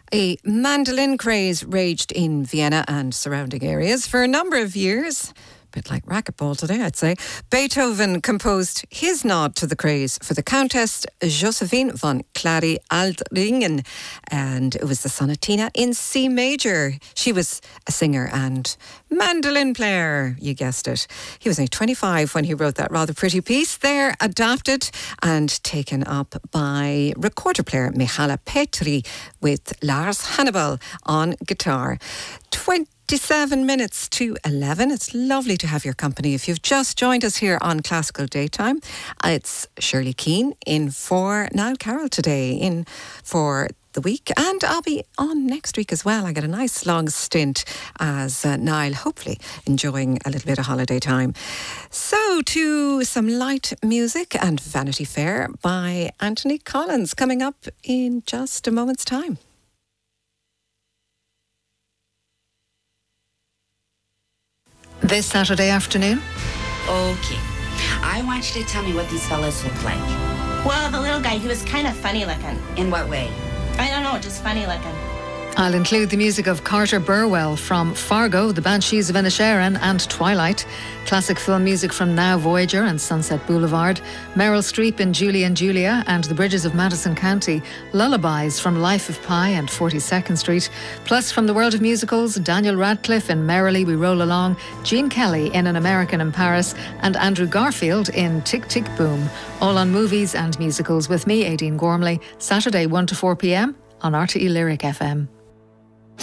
A mandolin craze raged in Vienna and surrounding areas for a number of years. A bit like racquetball today, I'd say. Beethoven composed his nod to the craze for the Countess Josephine von Clary-Aldringen, and it was the Sonatina in C major. She was a singer and mandolin player, you guessed it. He was only 25 when he wrote that rather pretty piece. They're adapted and taken up by recorder player Michala Petri with Lars Hannibal on guitar. 27 minutes to 11. It's lovely to have your company. If you've just joined us here on Classical Daytime, it's Shirley Keane in for Niall Carroll today, in for the week, and I'll be on next week as well. I got a nice long stint as Niall, hopefully enjoying a little bit of holiday time. So to some light music and Vanity Fair by Anthony Collins coming up in just a moment's time. This Saturday afternoon. Okay. I want you to tell me what these fellas look like. Well, the little guy, he was kind of funny looking. In what way? I don't know, just funny looking. I'll include the music of Carter Burwell from Fargo, The Banshees of Inisherin and Twilight, classic film music from Now Voyager and Sunset Boulevard, Meryl Streep in Julie and Julia and The Bridges of Madison County, lullabies from Life of Pi and 42nd Street, plus from the world of musicals, Daniel Radcliffe in Merrily We Roll Along, Gene Kelly in An American in Paris and Andrew Garfield in Tick Tick Boom. All on movies and musicals with me, Aideen Gormley, Saturday 1 to 4 p.m. on RTE Lyric FM.